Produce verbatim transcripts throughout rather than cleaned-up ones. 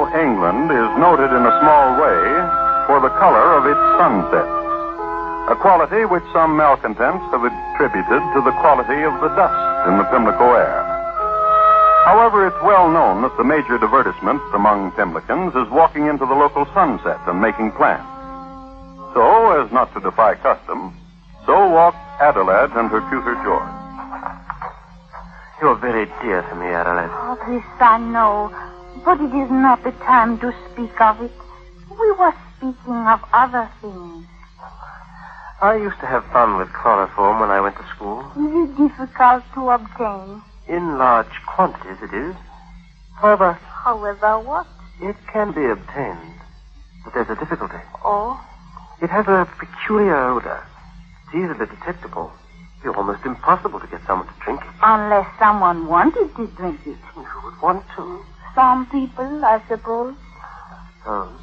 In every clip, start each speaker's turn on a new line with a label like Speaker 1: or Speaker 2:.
Speaker 1: though England is noted in a small way for the color of its sunsets, a quality which some malcontents have attributed to the quality of the dust in the Pimlico air. However, it's well known that the major divertisement among Pimlicans is walking into the local sunset and making plans. So, as not to defy custom, so walked Adelaide and her tutor George.
Speaker 2: You're very dear to me, Adelaide.
Speaker 3: Oh, this I know, but it is not the time to speak of it. We were speaking of other things.
Speaker 2: I used to have fun with chloroform when I went to school.
Speaker 3: Is it difficult to obtain?
Speaker 2: In large quantities, it is. However...
Speaker 3: However what?
Speaker 2: It can be obtained, but there's a difficulty.
Speaker 3: Oh?
Speaker 2: It has a peculiar odor. It's easily detectable. It's almost impossible to get someone to drink it.
Speaker 3: Unless someone wanted to drink it.
Speaker 2: Who would want to?
Speaker 3: Some people, I suppose.
Speaker 2: I suppose.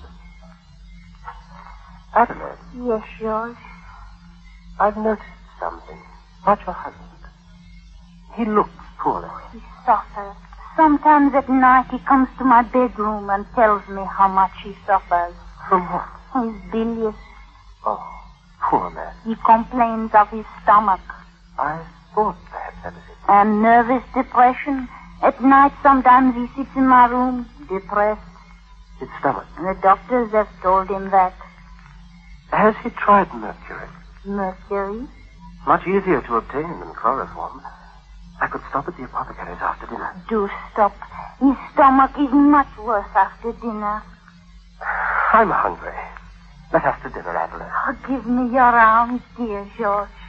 Speaker 2: Adelaide.
Speaker 3: Yes, George.
Speaker 2: I've noticed something about your husband. He looks poorly.
Speaker 3: He suffers. Sometimes at night he comes to my bedroom and tells me how much he suffers.
Speaker 2: From what?
Speaker 3: He's bilious.
Speaker 2: Oh, poor man.
Speaker 3: He complains of his stomach.
Speaker 2: I thought perhaps that was it.
Speaker 3: And nervous depression. At night sometimes he sits in my room, depressed.
Speaker 2: His stomach.
Speaker 3: And the doctors have told him that.
Speaker 2: Has he tried mercury?
Speaker 3: Mercury?
Speaker 2: Much easier to obtain than chloroform. I could stop at the apothecary's after dinner.
Speaker 3: Do stop. His stomach is much worse after dinner.
Speaker 2: I'm hungry. Let us to dinner, Adelaide.
Speaker 3: Oh, give me your arms, dear George.